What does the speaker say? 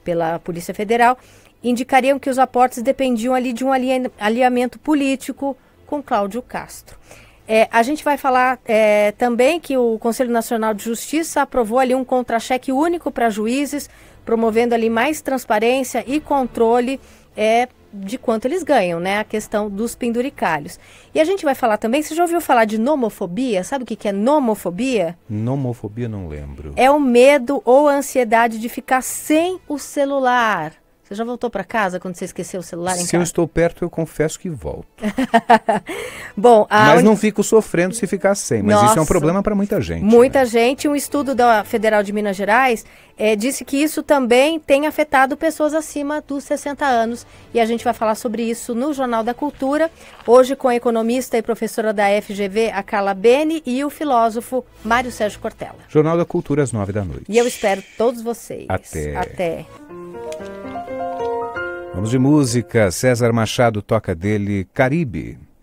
pela Polícia Federal, indicariam que os aportes dependiam ali de um alinhamento político com Cláudio Castro. A gente vai falar também que o Conselho Nacional de Justiça aprovou ali um contra-cheque único para juízes, promovendo ali mais transparência e controle de quanto eles ganham, né? A questão dos penduricalhos. E a gente vai falar também, você já ouviu falar de nomofobia? Sabe o que é nomofobia? Nomofobia não lembro. É o medo ou a ansiedade de ficar sem o celular. Você já voltou para casa quando você esqueceu o celular em casa? Se eu estou perto, eu confesso que volto. Bom, mas não fico sofrendo se ficar sem. Mas Nossa, isso é um problema para muita gente. Muita né? gente. Um estudo da Federal de Minas Gerais disse que isso também tem afetado pessoas acima dos 60 anos. E a gente vai falar sobre isso no Jornal da Cultura. Hoje com a economista e professora da FGV, a Carla Bene, e o filósofo Mário Sérgio Cortella. Jornal da Cultura às 9h. E eu espero todos vocês. Até. Vamos de música. César Machado toca dele Caribe.